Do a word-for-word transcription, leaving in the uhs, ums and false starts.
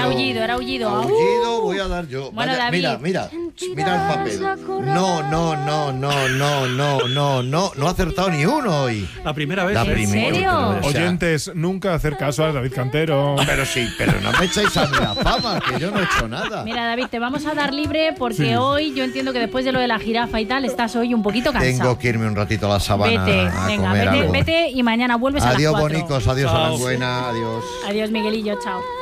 Era yo. aullido, era aullido. Aullido voy a dar yo. Bueno, Vaya, David. mira, mira, mira el papel. No, no, no, no, no, no, no, no, no ha acertado ni uno hoy. La primera vez. La ¿eh? primera. serio? O sea, Oyentes, nunca hacer caso a David Cantero. pero sí, pero no me echáis a mí la fama, que yo no he hecho nada. Mira, David, te vamos a dar libre porque Sí. hoy yo entiendo que después de lo de la jirafa y tal, estás hoy un poquito cansado. Tengo que irme un ratito a la sabana Vete, a venga, comer vete, algo. vete y mañana vuelves a las Adiós, cuatro. bonicos, adiós, Chao. Aranguena, adiós. Adiós, Miguelillo, chao.